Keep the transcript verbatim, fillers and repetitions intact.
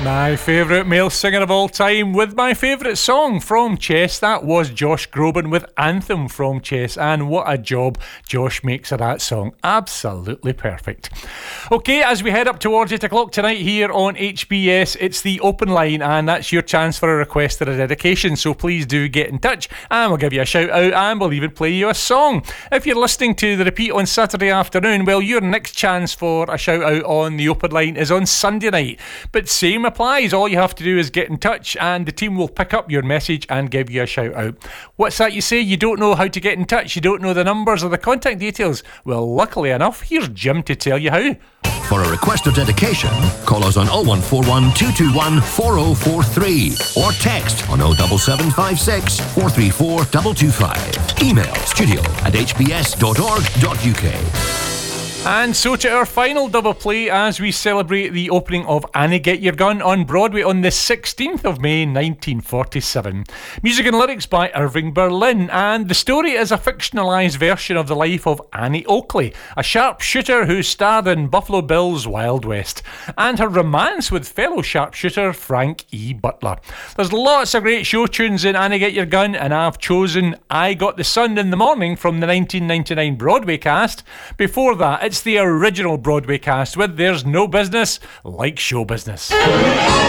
My favourite male singer of all time with my favourite song from Chess. That was Josh Groban with Anthem from Chess, and what a job Josh makes of that song. Absolutely perfect. Okay, as we head up towards eight o'clock tonight here on H B S, it's the open line, and that's your chance for a request or a dedication, so please do get in touch and we'll give you a shout out and we'll even play you a song. If you're listening to the repeat on Saturday afternoon, well, your next chance for a shout out on the open line is on Sunday night, but same applies. All you have to do is get in touch and the team will pick up your message and give you a shout out. What's that you say? You don't know how to get in touch? You don't know the numbers or the contact details? Well, luckily enough, here's Jim to tell you how. For a request or dedication, call us on oh one four one, two two one, four oh four three or text on oh seven seven five six, four three four two two five. Email studio at h b s dot org dot u k. And so to our final double play as we celebrate the opening of Annie Get Your Gun on Broadway on the sixteenth of May nineteen forty-seven. Music and lyrics by Irving Berlin, and the story is a fictionalised version of the life of Annie Oakley, a sharpshooter who starred in Buffalo Bill's Wild West, and her romance with fellow sharpshooter Frank E. Butler. There's lots of great show tunes in Annie Get Your Gun, and I've chosen I Got the Sun in the Morning from the nineteen ninety-nine Broadway cast. Before that, it's the original Broadway cast with There's No Business Like Show Business.